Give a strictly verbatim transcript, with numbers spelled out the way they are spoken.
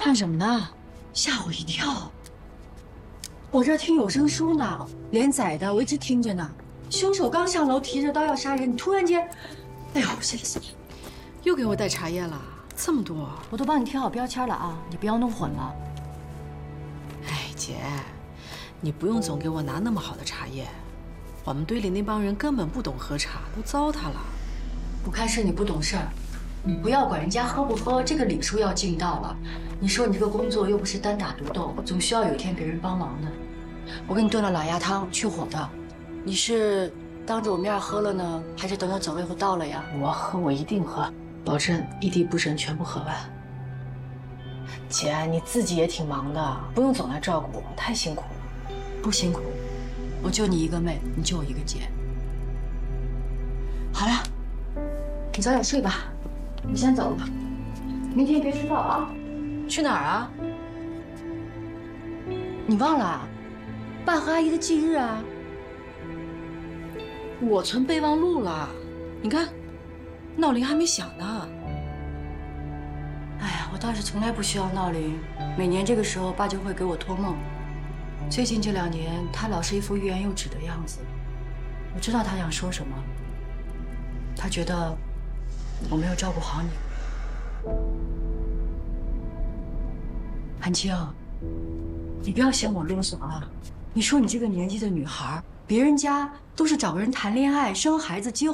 看什么呢？吓我一跳！我这听有声书呢，连载的，我一直听着呢。凶手刚上楼提着刀要杀人，你突然间，哎呦，吓死我！ 又给我带茶叶了，这么多， 我都帮你贴好标签了啊，你不要弄混了。 哎，姐，你不用总给我拿那么好的茶叶，我们队里那帮人根本不懂喝茶，都糟蹋了。 不看是你不懂事儿，你不要管人家喝不喝，这个礼数要尽到了。你说你这个工作又不是单打独斗，总需要有一天别人帮忙的。我给你炖了老鸭汤，去火的。你是当着我面喝了呢，还是等我走了以后倒了呀？我喝，我一定喝，保证一滴不剩，全部喝完。姐，你自己也挺忙的，不用总来照顾我，太辛苦了。不辛苦，我就你一个妹，你就我一个姐。好了，你早点睡吧，我先走了，明天别迟到啊。去哪儿啊？你忘了，爸和阿姨的忌日啊。 我存备忘录了，你看，闹铃还没响呢。 哎呀，我倒是从来不需要闹铃，每年这个时候爸就会给我托梦。最近这两年，他老是一副欲言又止的样子，我知道他想说什么。他觉得我没有照顾好你。韩青，你不要嫌我啰嗦啊！你说你这个年纪的女孩，别人家都是找个人谈恋爱、生孩子、结婚。